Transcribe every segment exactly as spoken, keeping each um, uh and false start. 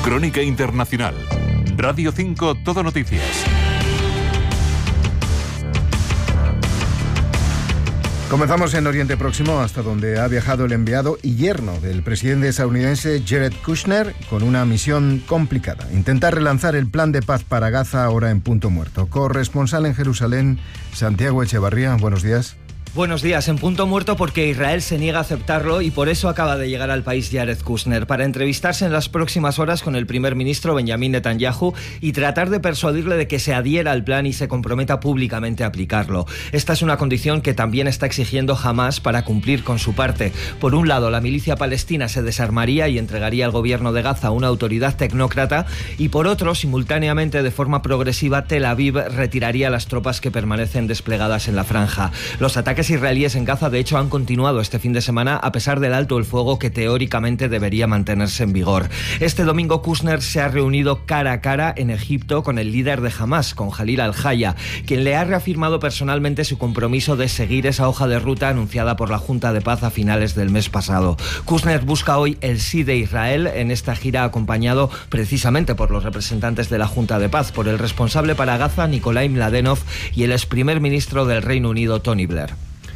Crónica Internacional. Radio cinco, Todo Noticias. Comenzamos en Oriente Próximo, hasta donde ha viajado el enviado y yerno del presidente estadounidense Jared Kushner, con una misión complicada: intentar relanzar el plan de paz para Gaza, ahora en punto muerto. Corresponsal en Jerusalén, Santiago Echevarría, buenos días. Buenos días, en punto muerto porque Israel se niega a aceptarlo y por eso acaba de llegar al país Jared Kushner, para entrevistarse en las próximas horas con el primer ministro Benjamin Netanyahu y tratar de persuadirle de que se adhiera al plan y se comprometa públicamente a aplicarlo. Esta es una condición que también está exigiendo Hamás para cumplir con su parte. Por un lado, la milicia palestina se desarmaría y entregaría al gobierno de Gaza una autoridad tecnócrata, y por otro, simultáneamente, de forma progresiva, Tel Aviv retiraría las tropas que permanecen desplegadas en la franja. Los ataques israelíes en Gaza, de hecho, han continuado este fin de semana a pesar del alto el fuego que teóricamente debería mantenerse en vigor. Este domingo Kushner se ha reunido cara a cara en Egipto con el líder de Hamás, con Jalil al-Haya, quien le ha reafirmado personalmente su compromiso de seguir esa hoja de ruta anunciada por la Junta de Paz a finales del mes pasado. Kushner busca hoy el sí de Israel en esta gira, acompañado precisamente por los representantes de la Junta de Paz, por el responsable para Gaza, Nikolai Mladenov, y el ex primer ministro del Reino Unido, Tony Blair.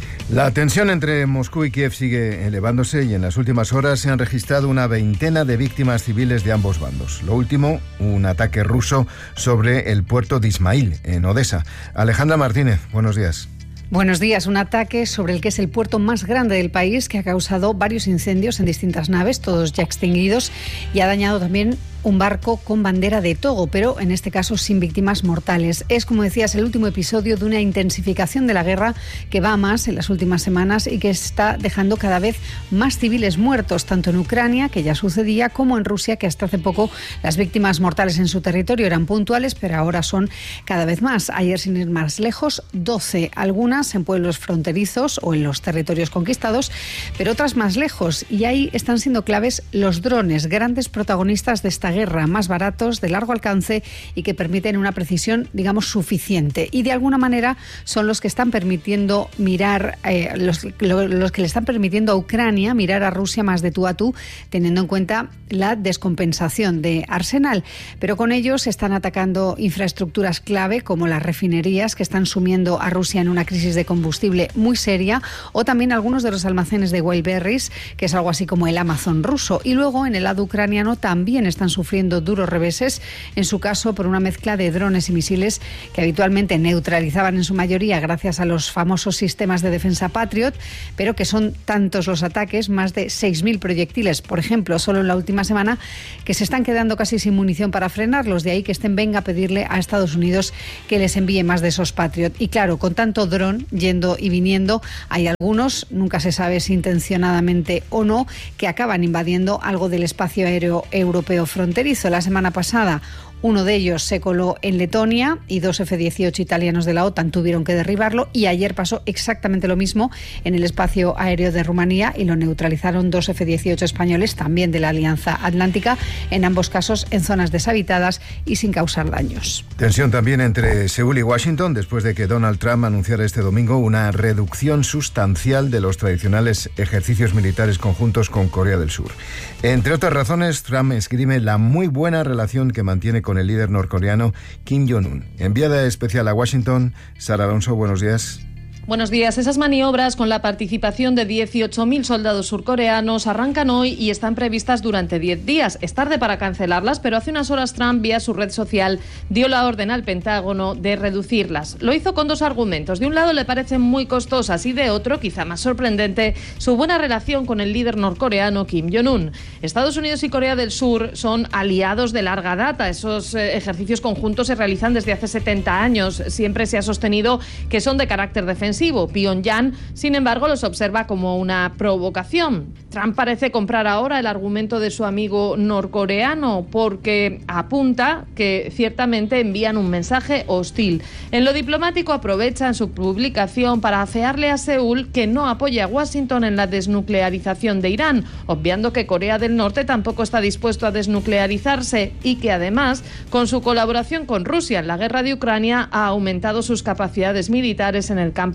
La tensión entre Moscú y Kiev sigue elevándose y en las últimas horas se han registrado una veintena de víctimas civiles de ambos bandos. Lo último, un ataque ruso sobre el puerto de Ismail, en Odessa. Alejandra Martínez, buenos días. Buenos días. Un ataque sobre el que es el puerto más grande del país, que ha causado varios incendios en distintas naves, todos ya extinguidos, y ha dañado también un barco con bandera de Togo, pero en este caso sin víctimas mortales. Es, como decías, el último episodio de una intensificación de la guerra que va a más en las últimas semanas y que está dejando cada vez más civiles muertos, tanto en Ucrania, que ya sucedía, como en Rusia, que hasta hace poco las víctimas mortales en su territorio eran puntuales, pero ahora son cada vez más. Ayer, sin ir más lejos, doce, algunas en pueblos fronterizos o en los territorios conquistados, pero otras más lejos. Y ahí están siendo claves los drones, grandes protagonistas de esta guerra, más baratos, de largo alcance y que permiten una precisión, digamos, suficiente. Y de alguna manera son los que están permitiendo mirar, eh, los, lo, los que le están permitiendo a Ucrania mirar a Rusia más de tú a tú, teniendo en cuenta la descompensación de Arsenal. Pero con ellos están atacando infraestructuras clave como las refinerías, que están sumiendo a Rusia en una crisis de combustible muy seria, o también algunos de los almacenes de Wildberries, que es algo así como el Amazon ruso. Y luego en el lado ucraniano también están sufriendo duros reveses, en su caso por una mezcla de drones y misiles que habitualmente neutralizaban en su mayoría gracias a los famosos sistemas de defensa Patriot, pero que son tantos los ataques, más de seis mil proyectiles, por ejemplo, solo en la última semana, que se están quedando casi sin munición para frenarlos. De ahí que estén venga a pedirle a Estados Unidos que les envíe más de esos Patriot. Y claro, con tanto dron yendo y viniendo, hay algunos, nunca se sabe si intencionadamente o no, que acaban invadiendo algo del espacio aéreo europeo fronterizo. La semana pasada uno de ellos se coló en Letonia y dos efe dieciocho italianos de la OTAN tuvieron que derribarlo, y ayer pasó exactamente lo mismo en el espacio aéreo de Rumanía y lo neutralizaron dos efe dieciocho españoles, también de la Alianza Atlántica, en ambos casos en zonas deshabitadas y sin causar daños. Tensión también entre Seúl y Washington después de que Donald Trump anunciara este domingo una reducción sustancial de los tradicionales ejercicios militares conjuntos con Corea del Sur. Entre otras razones, Trump esgrime la muy buena relación que mantiene con con el líder norcoreano Kim Jong-un. Enviada especial a Washington, Sara Alonso, buenos días. Buenos días. Esas maniobras, con la participación de dieciocho mil soldados surcoreanos, arrancan hoy y están previstas durante diez días. Es tarde para cancelarlas, pero hace unas horas Trump, vía su red social, dio la orden al Pentágono de reducirlas. Lo hizo con dos argumentos. De un lado, le parecen muy costosas, y de otro, quizá más sorprendente, su buena relación con el líder norcoreano Kim Jong-un. Estados Unidos y Corea del Sur son aliados de larga data. Esos eh, ejercicios conjuntos se realizan desde hace setenta años. Siempre se ha sostenido que son de carácter defensivo. Pyongyang, sin embargo, los observa como una provocación. Trump parece comprar ahora el argumento de su amigo norcoreano, porque apunta que ciertamente envían un mensaje hostil. En lo diplomático, aprovechan su publicación para afearle a Seúl que no apoya a Washington en la desnuclearización de Irán, obviando que Corea del Norte tampoco está dispuesto a desnuclearizarse y que además, con su colaboración con Rusia en la guerra de Ucrania, ha aumentado sus capacidades militares en el campo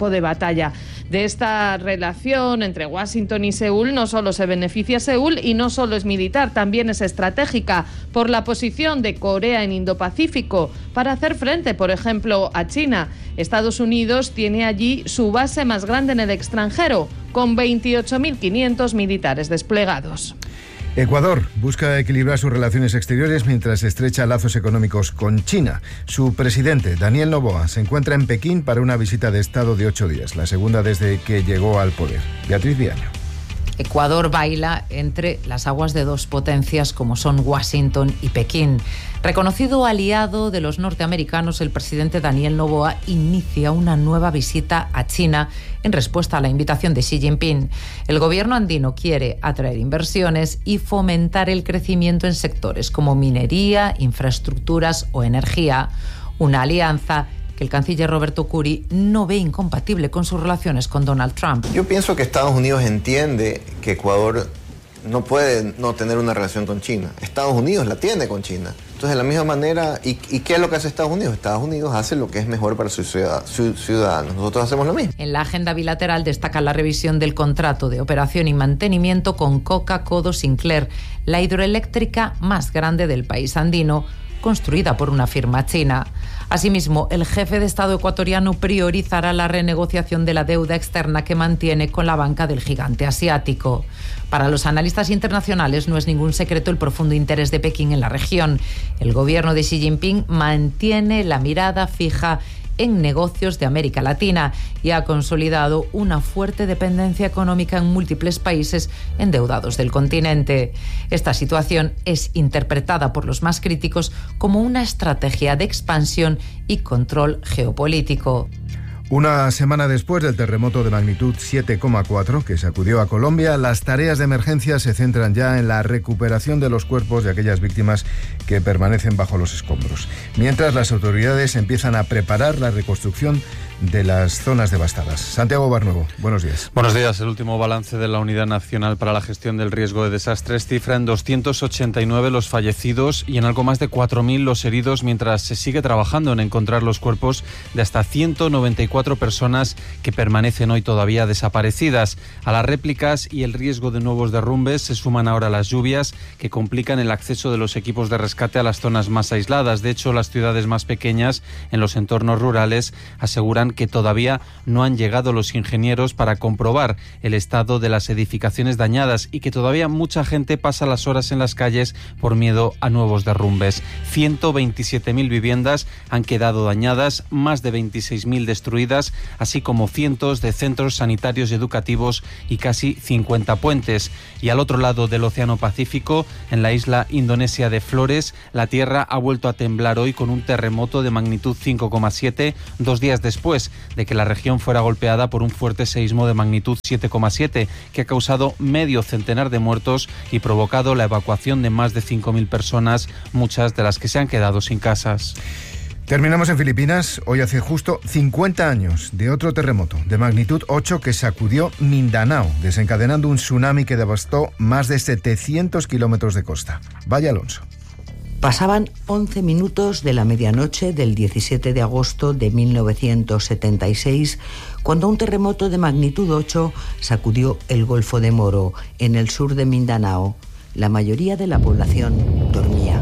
campo de batalla. De esta relación entre Washington y Seúl no solo se beneficia Seúl y no solo es militar, también es estratégica por la posición de Corea en Indo-Pacífico para hacer frente, por ejemplo, a China. Estados Unidos tiene allí su base más grande en el extranjero, con veintiocho mil quinientos militares desplegados. Ecuador busca equilibrar sus relaciones exteriores mientras estrecha lazos económicos con China. Su presidente, Daniel Noboa, se encuentra en Pekín para una visita de Estado de ocho días, la segunda desde que llegó al poder. Beatriz Viaño. Ecuador baila entre las aguas de dos potencias como son Washington y Pekín. Reconocido aliado de los norteamericanos, el presidente Daniel Noboa inicia una nueva visita a China en respuesta a la invitación de Xi Jinping. El gobierno andino quiere atraer inversiones y fomentar el crecimiento en sectores como minería, infraestructuras o energía. Una alianza que el canciller Roberto Curi no ve incompatible con sus relaciones con Donald Trump. Yo pienso que Estados Unidos entiende que Ecuador no puede no tener una relación con China. Estados Unidos la tiene con China. Entonces, de la misma manera, ¿y, ¿y qué es lo que hace Estados Unidos? Estados Unidos hace lo que es mejor para sus ciudadanos. Nosotros hacemos lo mismo. En la agenda bilateral destaca la revisión del contrato de operación y mantenimiento con Coca-Codo Sinclair, la hidroeléctrica más grande del país andino, construida por una firma china. Asimismo, el jefe de Estado ecuatoriano priorizará la renegociación de la deuda externa que mantiene con la banca del gigante asiático. Para los analistas internacionales no es ningún secreto el profundo interés de Pekín en la región. El gobierno de Xi Jinping mantiene la mirada fija en negocios de América Latina y ha consolidado una fuerte dependencia económica en múltiples países endeudados del continente. Esta situación es interpretada por los más críticos como una estrategia de expansión y control geopolítico. Una semana después del terremoto de magnitud siete coma cuatro que sacudió a Colombia, las tareas de emergencia se centran ya en la recuperación de los cuerpos de aquellas víctimas que permanecen bajo los escombros, mientras las autoridades empiezan a preparar la reconstrucción de las zonas devastadas. Santiago Barnuevo, buenos días. Buenos días. El último balance de la Unidad Nacional para la Gestión del Riesgo de Desastres cifra en doscientos ochenta y nueve los fallecidos y en algo más de cuatro mil los heridos, mientras se sigue trabajando en encontrar los cuerpos de hasta ciento noventa y cuatro personas que permanecen hoy todavía desaparecidas. A las réplicas y el riesgo de nuevos derrumbes se suman ahora las lluvias que complican el acceso de los equipos de rescate a las zonas más aisladas. De hecho, las ciudades más pequeñas en los entornos rurales aseguran que todavía no han llegado los ingenieros para comprobar el estado de las edificaciones dañadas y que todavía mucha gente pasa las horas en las calles por miedo a nuevos derrumbes. ciento veintisiete mil viviendas han quedado dañadas, más de veintiséis mil destruidas, así como cientos de centros sanitarios y educativos y casi cincuenta puentes. Y al otro lado del Océano Pacífico, en la isla indonesia de Flores, la tierra ha vuelto a temblar hoy con un terremoto de magnitud cinco coma siete, dos días después de que la región fuera golpeada por un fuerte seísmo de magnitud siete coma siete, que ha causado medio centenar de muertos y provocado la evacuación de más de cinco mil personas, muchas de las que se han quedado sin casas. Terminamos en Filipinas. Hoy hace justo cincuenta años de otro terremoto de magnitud ocho que sacudió Mindanao, desencadenando un tsunami que devastó más de setecientos kilómetros de costa. Vaya Alonso. Pasaban once minutos de la medianoche del diecisiete de agosto de mil novecientos setenta y seis, cuando un terremoto de magnitud ocho sacudió el Golfo de Moro, en el sur de Mindanao. La mayoría de la población dormía.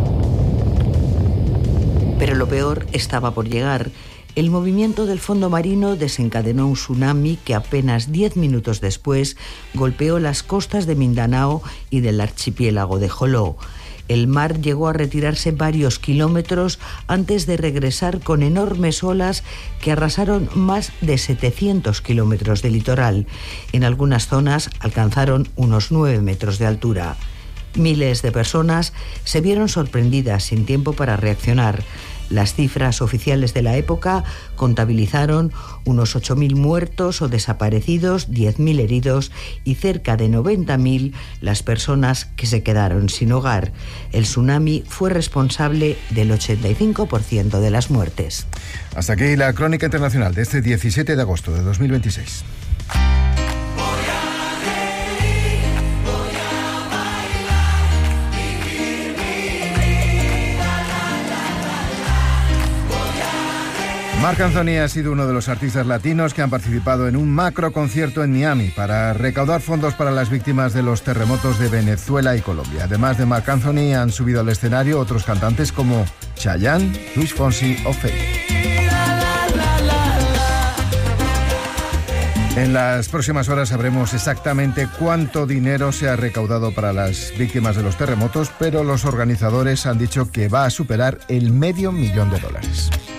Pero lo peor estaba por llegar. El movimiento del fondo marino desencadenó un tsunami que apenas diez minutos después golpeó las costas de Mindanao y del archipiélago de Joló. El mar llegó a retirarse varios kilómetros antes de regresar con enormes olas que arrasaron más de setecientos kilómetros de litoral. En algunas zonas alcanzaron unos nueve metros de altura. Miles de personas se vieron sorprendidas sin tiempo para reaccionar. Las cifras oficiales de la época contabilizaron unos ocho mil muertos o desaparecidos, diez mil heridos y cerca de noventa mil las personas que se quedaron sin hogar. El tsunami fue responsable del ochenta y cinco por ciento de las muertes. Hasta aquí la crónica internacional de este diecisiete de agosto de dos mil veintiséis. Marc Anthony ha sido uno de los artistas latinos que han participado en un macro concierto en Miami para recaudar fondos para las víctimas de los terremotos de Venezuela y Colombia. Además de Marc Anthony, han subido al escenario otros cantantes como Chayanne, Luis Fonsi o Feid. En las próximas horas sabremos exactamente cuánto dinero se ha recaudado para las víctimas de los terremotos, pero los organizadores han dicho que va a superar el medio millón de dólares.